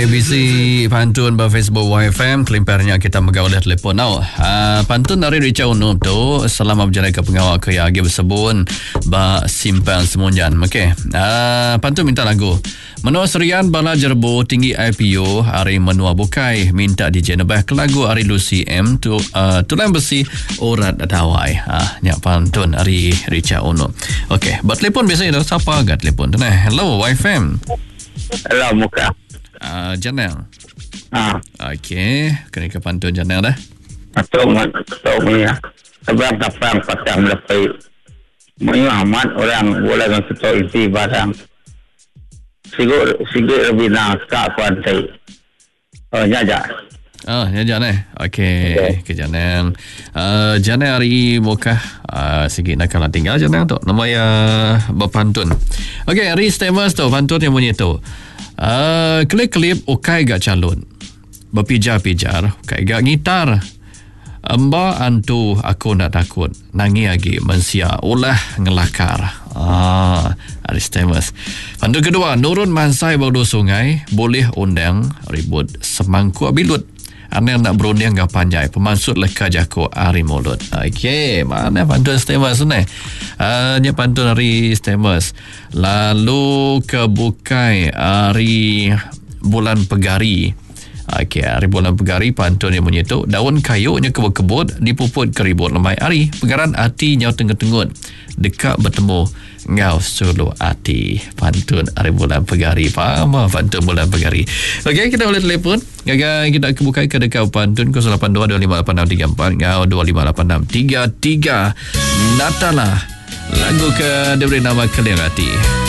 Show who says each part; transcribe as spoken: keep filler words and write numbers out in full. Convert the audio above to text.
Speaker 1: A B C pantun ber Facebook Y F M kelimpernya kita megawal telefon now. Uh, pantun dari Richard Unum tu selama berjalan ke pengawal ke agi bersebut ba simpan semunjan. Okey. Uh, pantun minta lagu. Menua serian bala jerbo tinggi I P O hari menua bukai minta D J nebah ke lagu hari Lucy M tu uh, tulang besi urat dawai. Ah uh, nyak pantun hari Richard Unum. Okey, buat telefon biasanya siapa agak telefon tu nah. Hello Y F M.
Speaker 2: Hello muka.
Speaker 1: Uh, Janel.
Speaker 2: Ah.
Speaker 1: Okey, kena ke pantun Janel dah.
Speaker 2: Atau mat atau punya. Sebab kapang patang lepai. Muhammad orang boleh dengan ketua isi barang. Sigur sigur lebih nak kak kuantai. Oh nyaja.
Speaker 1: Oh, nyaja ni. Okey, ke Janel. Uh, Janel hari muka uh, sikit nak kalah tinggal Janel tu. Nama ya berpantun. Okey, hari Stamers tu pantun yang bunyi tu. Uh, klip-klip ukai gak calon berpijar-pijar ukai gak gitar amba antu aku nak takut nangi lagi mensia ulah ngelakar. Ah, Aristemus. Pantun kedua, nurun mansai baudo sungai boleh undang ribut semangku abilut ane nak berundang gak panjai pemansut leka jako ari mulut. Okey, mana pantun Stemus ni? Uh, ni pantun hari Stemus. Lalu ke bukai hari bulan pegari. Okey, hari bulan pegari pantun yang bunyi tu daun kayunya kebut-kebut dipuput keribut lemai hari pegaran hati nyau tenggut-tenggut dekat bertemu ngau sulu hati. Pantun hari bulan pegari. Faham pantun bulan pegari. Okey, kita boleh telefon gagal kita buka ke dekat pantun kosong lapan dua dua lima lapan enam tiga empat ngau dua lima lapan enam tiga tiga. Natalah lagu ke diberi nama Keling Hati.